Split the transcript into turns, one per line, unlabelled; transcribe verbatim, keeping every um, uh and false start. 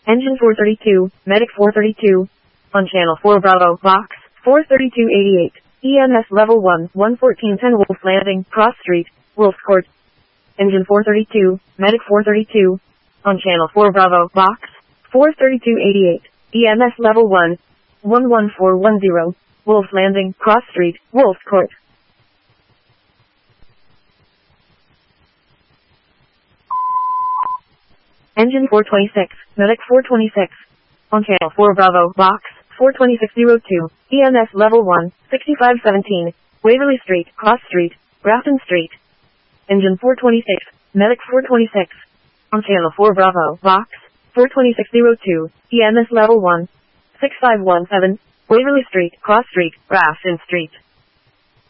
Engine four thirty-two, Medic four thirty-two. On Channel four Bravo, Box, four thirty-two eighty-eight. E M S Level one, one fourteen ten Wolf Landing, Cross Street, Wolf's Court. Engine four thirty-two, Medic four thirty-two. On Channel four Bravo, Box, four thirty-two eighty-eight. E M S Level one, one one four one zero. Wolf's Landing, Cross Street, Wolf's Court. Engine four twenty-six, Medic four twenty-six. On Channel four Bravo, Box, four twenty-six oh two. E M S Level one, sixty-five seventeen. Waverly Street, Cross Street, Grafton Street. Engine four twenty-six, Medic four twenty-six. On Channel four Bravo, Box, four twenty-six oh two. E M S Level one, six five one seven. Waverly Street, Cross Street, Grafton Street.